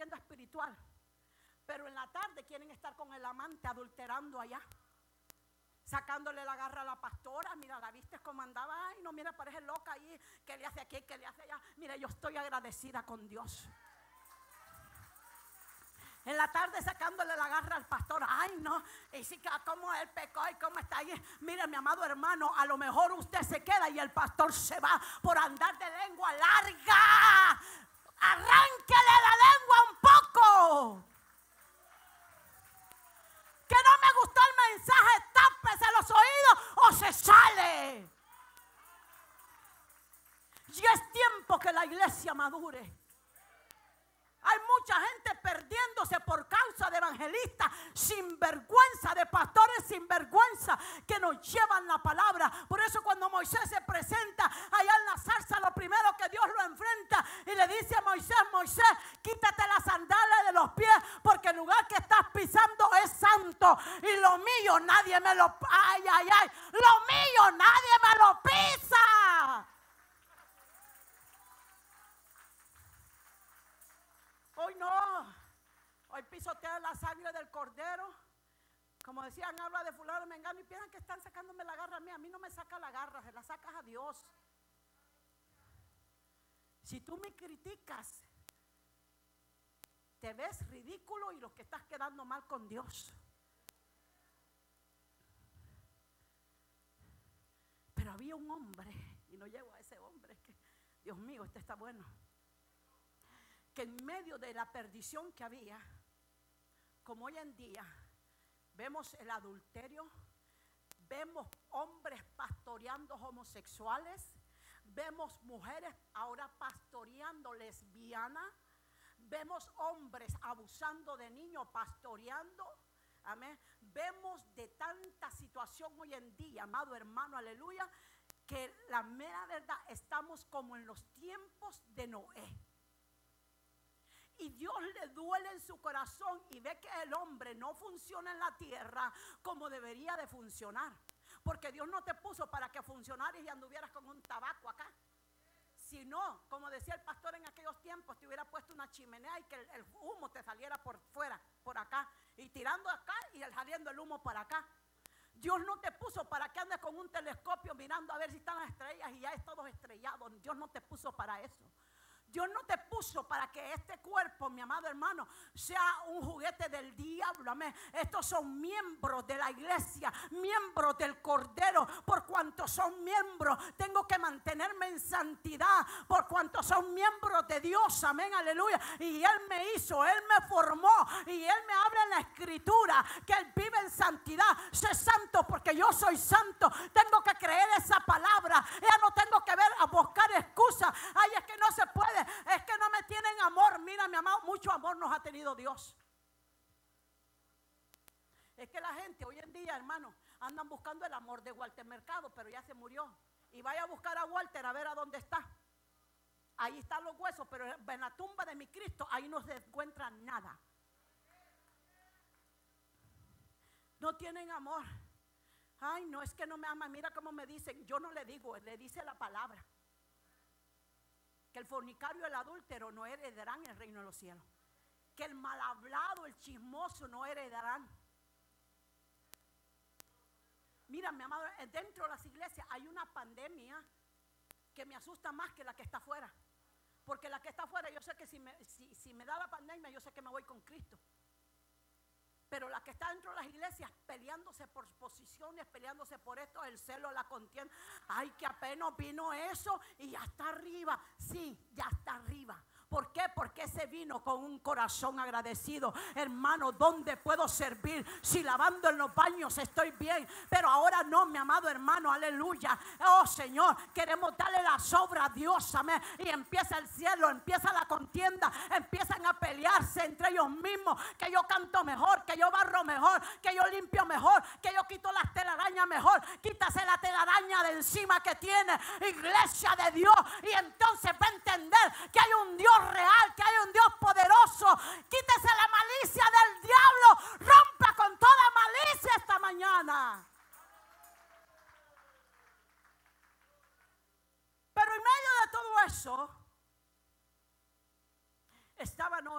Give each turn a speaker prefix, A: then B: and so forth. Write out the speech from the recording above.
A: saliendo espiritual, pero en la tarde quieren estar con el amante adulterando allá, sacándole la garra a la pastora. Mira, la viste como andaba. Ay, no, mira, parece loca ahí, que le hace aquí, que le hace allá. Mira, yo estoy agradecida con Dios. En la tarde sacándole la garra al pastor. Ay, no, y sí, cómo él pecó y cómo está ahí. Mire, mi amado hermano, a lo mejor usted se queda y el pastor se va por andar de lengua larga. Arránquele la lengua un poco. Que no me gustó el mensaje, tápese los oídos o se sale. Ya es tiempo que la iglesia madure. Hay mucha gente perdiéndose por causa de evangelistas sin vergüenza, de pastores sin vergüenza que nos llevan la palabra. Por eso cuando Moisés se presenta allá en la zarza, lo primero que Dios lo enfrenta y le dice a Moisés: Moisés, quítate las sandalias de los pies, porque el lugar que estás pisando es santo y lo mío nadie me lo... Ay, ay, ay, lo mío nadie me lo pisa. Hoy no, hoy pisotean la sangre del cordero. Como decían, habla de fulano, mengano, y piensan que están sacándome la garra a mí. A mí no me saca la garra, se la sacas a Dios. Si tú me criticas, te ves ridículo y lo que estás quedando mal con Dios. Pero había un hombre, y no llego a ese hombre, que Dios mío, este está bueno, que en medio de la perdición que había, como hoy en día vemos el adulterio, vemos hombres pastoreando homosexuales, vemos mujeres ahora pastoreando lesbianas, vemos hombres abusando de niños pastoreando, amén. Vemos de tanta situación hoy en día, amado hermano, aleluya, que la mera verdad estamos como en los tiempos de Noé. Y Dios le duele en su corazón y ve que el hombre no funciona en la tierra como debería de funcionar. Porque Dios no te puso para que funcionaras y anduvieras con un tabaco acá. Si no, como decía el pastor en aquellos tiempos, te hubiera puesto una chimenea y que el humo te saliera por fuera, por acá. Y tirando acá y saliendo el humo para acá. Dios no te puso para que andes con un telescopio mirando a ver si están las estrellas y ya es todo estrellado. Dios no te puso para eso. Dios no te puso para que este cuerpo, mi amado hermano, sea un juguete del diablo. Amén. Estos son miembros de la iglesia, miembros del Cordero. Por cuanto son miembros, tengo que mantenerme en santidad. Por cuanto son miembros de Dios. Amén, aleluya. Y Él me hizo, Él me formó. Y Él me habla en la escritura que Él vive en santidad. Sé santo porque yo soy santo. Tengo que creer esa palabra. Ya no tengo que ver a buscar excusas. Ay, es que no se puede. Es que no me tienen amor. Mira, mi amado, mucho amor nos ha tenido Dios. Es que la gente hoy en día, hermano, andan buscando el amor de Walter Mercado, pero ya se murió. Y vaya a buscar a Walter a ver a dónde está. Ahí están los huesos, pero en la tumba de mi Cristo, ahí no se encuentra nada. No tienen amor. Ay, no, es que no me aman. Mira cómo me dicen. Yo no le digo, le dice la palabra. Que el fornicario y el adúltero no heredarán el reino de los cielos. Que el mal hablado, el chismoso no heredarán. Mira, mi amado, dentro de las iglesias hay una pandemia que me asusta más que la que está afuera. Porque la que está afuera, yo sé que si me da la pandemia, yo sé que me voy con Cristo. Pero la que está dentro de las iglesias peleándose por posiciones, peleándose por esto, el celo, la contienda. Ay, que apenas vino eso y ya está arriba. Sí, ya está arriba. ¿Por qué? Porque se vino con un corazón agradecido. Hermano, ¿dónde puedo servir? Si lavando en los baños estoy bien. Pero ahora no, mi amado hermano, aleluya. Oh Señor, queremos darle la sobra a Dios, amén. Y empieza el cielo, empieza la contienda. Empiezan a pelearse entre ellos mismos. Que yo canto mejor, que yo barro mejor, que yo limpio mejor, que yo quito las telarañas mejor. Quítase la telaraña de encima que tiene, iglesia de Dios. Y entonces va a entender que hay un Dios real, que hay un Dios poderoso